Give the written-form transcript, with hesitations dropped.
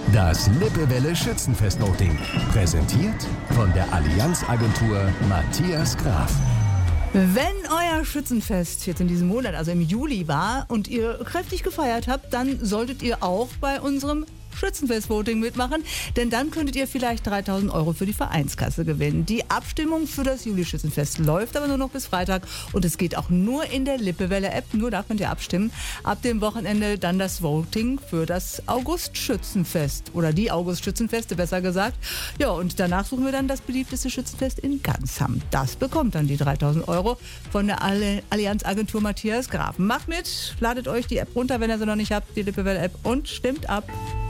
Das Lippewelle Schützenfest-Voting. Präsentiert von der Allianz-Agentur Matthias Graf. Wenn euer Schützenfest jetzt in diesem Monat, also im Juli war und ihr kräftig gefeiert habt, dann solltet ihr auch bei unserem Schützenfest-Voting mitmachen, denn dann könntet ihr vielleicht 3.000 Euro für die Vereinskasse gewinnen. Die Abstimmung für das Juli-Schützenfest läuft aber nur noch bis Freitag und es geht auch nur in der Lippewelle-App, nur da könnt ihr abstimmen. Ab dem Wochenende dann das Voting für das August-Schützenfest oder die August-Schützenfeste, besser gesagt. Ja, und danach suchen wir dann das beliebteste Schützenfest in Gansham. Das bekommt dann die 3.000 Euro von der Allianz-Agentur Matthias Graf. Macht mit, ladet euch die App runter, wenn ihr sie noch nicht habt, die Lippewelle-App, und stimmt ab.